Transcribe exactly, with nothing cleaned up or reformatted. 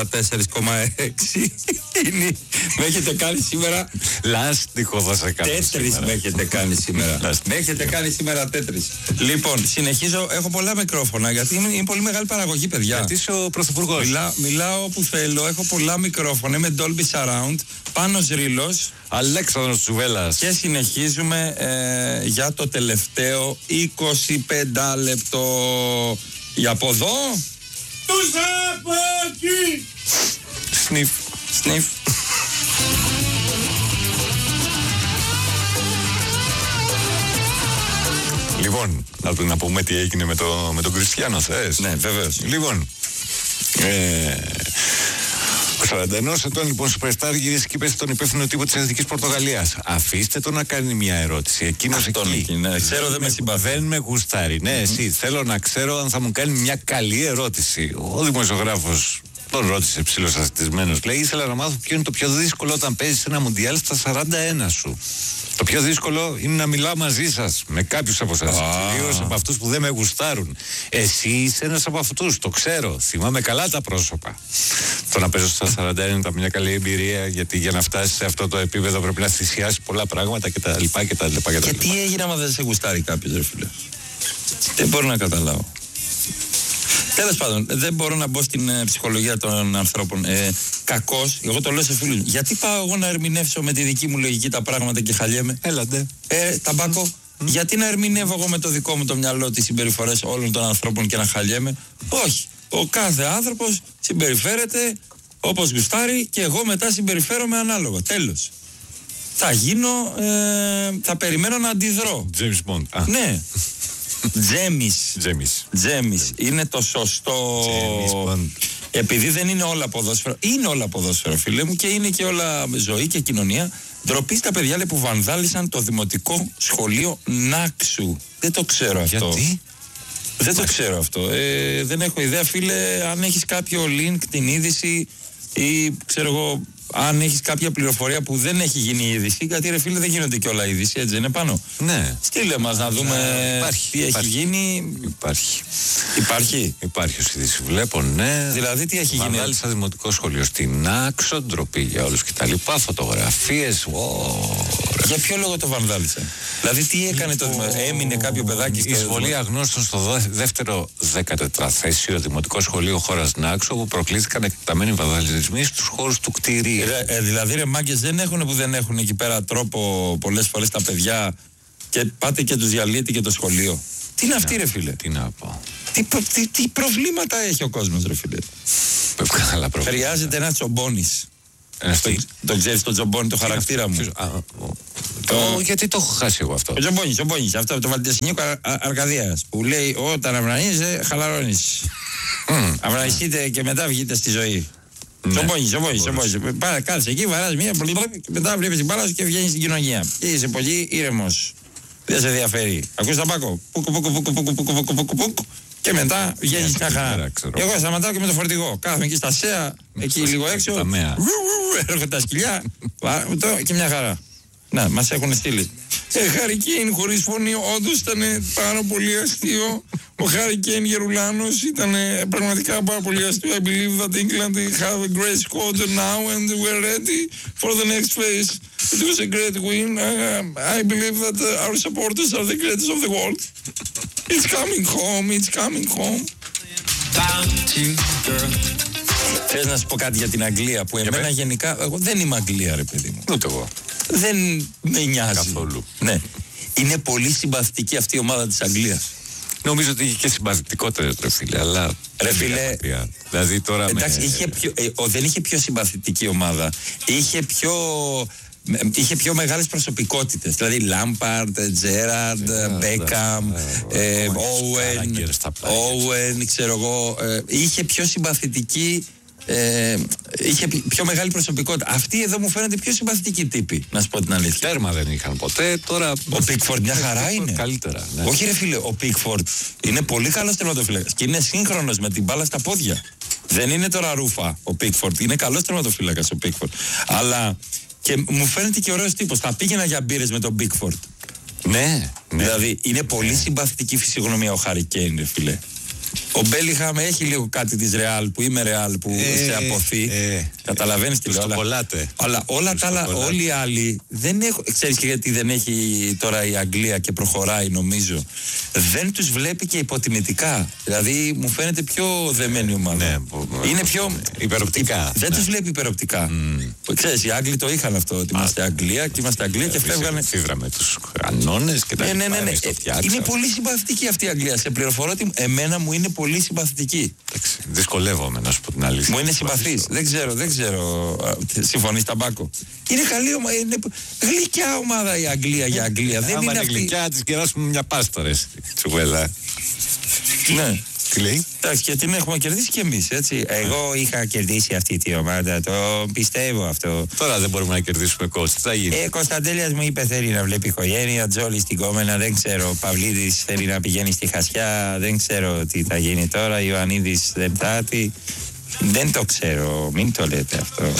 τέσσερα κόμμα έξι. Με έχετε κάνει σήμερα. Λάστιχο θα σε κάνω. Τέτρις με έχετε κάνει σήμερα. Με έχετε κάνει σήμερα τέτρις. Λοιπόν, συνεχίζω. Έχω πολλά μικρόφωνα γιατί είναι, είναι πολύ μεγάλη παραγωγή, παιδιά. Γιατί είσαι ο πρωθυπουργός. Μιλά, μιλάω όπου θέλω. Έχω πολλά μικρόφωνα. Είμαι Dolby Surround. Πάνος Ρήλος. Αλέξανδρος Τσουβέλλας. Και συνεχίζουμε ε, για το τελευταίο είκοσι πέντε λεπτό. Για από εδώ. Τους από εκεί. Σνιφ. Σνιφ. Λοιπόν, να, να πούμε τι έγινε με, το, με τον Κριστιανό, θες? Ναι, βεβαίως. Λοιπόν, ε, ο σαράντα ενός ετών λοιπόν superstar γύρισε και είπε στον υπεύθυνο τύπο της Εθνικής Πορτογαλίας. Αφήστε το να κάνει μια ερώτηση. Εκείνος εκεί. εκεί ναι. Ξέρω, δεν με συμπαθεί. Δεν με γουστάρει. Ναι, mm-hmm. εσύ θέλω να ξέρω αν θα μου κάνει μια καλή ερώτηση. Ο δημοσιογράφος τον ρώτησε ψιλοσαστισμένος. Λέει, ήθελα να μάθω ποιο είναι το πιο δύσκολο όταν παίζεις ένα μουντιάλ στα σαράντα ένα σου. Το πιο δύσκολο είναι να μιλάω μαζί σας, με κάποιους από εσάς. Ah. Κυρίως από αυτούς που δεν με γουστάρουν. Εσύ είσαι ένας από αυτούς, το ξέρω. Θυμάμαι καλά τα πρόσωπα. Το να παίζω στα σαράντα ένα ήταν μια καλή εμπειρία, γιατί για να φτάσεις σε αυτό το επίπεδο πρέπει να θυσιάσεις πολλά πράγματα κτλ. Και, και, και τι έγινε άμα δεν σε γουστάρει κάποιος, ρε φίλε? Δεν μπορώ να καταλάβω. Τέλος πάντων, δεν μπορώ να μπω στην ε, ψυχολογία των ανθρώπων. Ε, κακώς, εγώ το λέω σε φίλους. Γιατί πάω εγώ να ερμηνεύσω με τη δική μου λογική τα πράγματα και χαλιέμαι? Έλατε. Ε, ταμπάκο. Mm. Γιατί να ερμηνεύω εγώ με το δικό μου το μυαλό τις συμπεριφορές όλων των ανθρώπων και να χαλιέμαι? Όχι. Ο κάθε άνθρωπος συμπεριφέρεται όπως γουστάρει και εγώ μετά συμπεριφέρομαι ανάλογα. Τέλος. Θα γίνω, ε, θα περιμένω να αντιδρώ. James Bond. Α. Ναι. Τζέμις. Τζέμις. Τζέμις. Είναι το σωστό. Επειδή δεν είναι όλα ποδόσφαιρο. Είναι όλα ποδόσφαιρο, φίλε μου, και είναι και όλα ζωή και κοινωνία. Ντροπή στα παιδιά, λέει, που βανδάλισαν το δημοτικό σχολείο Νάξου. Δεν το ξέρω αυτό. Γιατί? Δεν το ξέρω αυτό. Ε, δεν έχω ιδέα, φίλε. Αν έχεις κάποιο link, την είδηση, ή ξέρω εγώ, αν έχεις κάποια πληροφορία που δεν έχει γίνει η είδηση, γιατί ρε φίλε δεν γίνονται και όλα είδηση, έτσι δεν είναι πάνω? Ναι. Στείλε μας να δούμε υπάρχει, τι υπάρχει. έχει γίνει. Υπάρχει. Υπάρχει. Υπάρχει ως είδηση, βλέπω, ναι. Δηλαδή τι έχει γίνει? Βανδάλισα δημοτικό σχολείο στην Άξο, ντροπή για όλους και τα λοιπά, φωτογραφίες. Oh, για ποιο λόγο το βανδάλισα? Δηλαδή τι έκανε το δημοτικό? Έμεινε κάποιο παιδάκι στο εισβολή αγνώστων στο δεύτερο δεκατετραθέσιο δημοτικό σχολείο χώρας Νάξο, όπου προκλήθηκαν εκτεταμένοι βανδαλισμοί στους χώρους του κτηρίου. Ε, ε, δηλαδή ρε μάγκες, δεν έχουν που δεν έχουν εκεί πέρα τρόπο πολλές φορές τα παιδιά και πάτε και τους διαλύετε και το σχολείο. Τι είναι αυτή, ρε φίλε? Τι να πω. Τι, τι, τι προβλήματα έχει ο κόσμος, ρε φίλε? Καλά προβλήματα. Χρειάζεται ένα Τσομπόνης. Το, το ξέρεις το Τσομπόνι, το χαρακτήρα μου? Α, το, γιατί το έχω χάσει εγώ αυτό? Ο Τσομπόνις, ο Τσομπόνις, αυτό το Βαλτιασινίκο Αρκαδίας, που λέει όταν αυνανίζεσαι χαλαρώνεις. Mm. Αυνανιστείτε και μετά βγείτε στη ζωή. Τσομπόνις, Τσομπόνις, Τσομπόνις. Πάρα, κάτσε εκεί, βαράς μία και μετά βλέπεις την μπάλα σου και βγαίνεις στην κοινωνία. Και είσαι πολύ ήρεμος. Δεν σε ενδιαφέρει. Ακούς τα μπάκο. Πουκου, πουκου, πουκου, πουκου, πουκου, πουκου, πουκου, πουκου. Και μετά βγαίνεις μια χαρά. Εγώ σταματάω και με το φορτηγό. Κάθομαι εκεί στα ΣΕΑ, εκεί λίγο έξω. Έρχονται τα σκυλιά και μια χαρά. Να, μας έχουν στείλει. Ε, Χάρι Κέιν χωρίς φωνή, όντως ήταν πάρα πολύ αστείο. Ο Χάρι Κέιν Γερουλάνος ήταν πραγματικά πάρα πολύ αστείο. I believe that England have a great squad now and we're ready for the next phase. It was a great win. Uh, I believe that uh, our supporters are the greatest of the world. It's coming home, it's coming home. Θες να σου πω κάτι για την Αγγλία που εμένα γενικά, εγώ δεν είμαι Αγγλία, ρε παιδί μου. Ούτε εγώ. Δεν με νοιάζει. Καθόλου. Ναι. Είναι πολύ συμπαθητική αυτή η ομάδα της Αγγλίας. Νομίζω ότι είχε και συμπαθητικότερες, ρε φίλε, αλλά... Ρε φίλε... Δηλαδή τώρα εντάξει, με... είχε πιο, ε, ο, δεν είχε πιο συμπαθητική ομάδα. Είχε πιο... Είχε πιο μεγάλες προσωπικότητες. Δηλαδή Λάμπαρντ, Τζέραρντ, Μπέκαμ, Όουεν, ξέρω εγώ. Ε, είχε πιο συμπαθητική... Ε, είχε πιο μεγάλη προσωπικότητα. Αυτοί εδώ μου φαίνονται πιο συμπαθητικοί τύποι, να σου πω την αλήθεια. Τέρμα δεν είχαν ποτέ, τώρα. Ο Πίκφορντ μια χαρά είναι. Καλύτερα. Ναι. Όχι, ρε φίλε, ο Πίκφορντ είναι πολύ καλός τερματοφύλακας και είναι σύγχρονος με την μπάλα στα πόδια. Δεν είναι τώρα ρούφα ο Πίκφορντ. Είναι καλός τερματοφύλακας ο Πίκφορντ. Αλλά και μου φαίνεται και ωραίος τύπος. Θα πήγαινα για μπύρες με τον Πίκφορντ. Ναι, ναι. Δηλαδή είναι πολύ ναι. συμπαθητική φυσιογνωμία ο Χάρι Κέιν, ρε φίλε. Ο Μπέλιγχαμ έχει λίγο κάτι της Ρεάλ που είμαι Ρεάλ που Ε, σε αποθεί. ε, Καταλαβαίνεις τι Τους λέω. το αλλά- κολλάτε. Αλλά όλα τα άλλα, κολλάτε. όλοι οι άλλοι δεν έχουν. Ξέρεις και γιατί δεν έχει τώρα η Αγγλία και προχωράει, νομίζω. Δεν τους βλέπει και υποτιμητικά. Δηλαδή μου φαίνεται πιο δεμένη ομάδα. Ναι, που- είναι πιο. υπεροπτικά. Δεν Ναι. τους βλέπει υπεροπτικά. Mm. Ξέρεις, οι Άγγλοι το είχαν αυτό. Ότι είμαστε Αγγλία και είμαστε Αγγλία και φεύγανε. Φύγαμε τους κανόνες και τα Ναι, ναι, ναι. λοιπά, ναι. εμείς το Ε, φτιάξαμε. Είναι πολύ συμπαθητική αυτή η Αγγλία. Σε πληροφορώ ότι εμένα μου είναι πολύ συμπαθητική. Εντάξει, δυσκολεύομαι να σου πω την αλήθεια. Μου είναι συμπαθής. Δεν ξέρω, δεν ξέρω. Συμφωνείς, Ταμπάκο? Είναι καλή ομάδα. Είναι γλυκιά ομάδα η Αγγλία για Αγγλία. Δεν Άμα είναι είναι αυτή. γλυκιά, της κεράσουμε μια πάστα, ρε, τσουβέλα. Ναι. Τι λέει? Εντάξει, και την έχουμε κερδίσει κι εμείς, έτσι. Εγώ είχα κερδίσει αυτή τη ομάδα. Το πιστεύω αυτό. Τώρα δεν μπορούμε να κερδίσουμε κόστη. Τι θα γίνει? Ε, Κωνσταντέλιας μου είπε θέλει να βλέπει οικογένεια, Τζόλη στην Κόμενα, δεν ξέρω. Παυλίδης θέλει να πηγαίνει στη Χασιά, δεν ξέρω τι θα γίνει τώρα. Ιωαννίδης δεν θα έρθει. Δεν το ξέρω, μην το λέτε αυτό.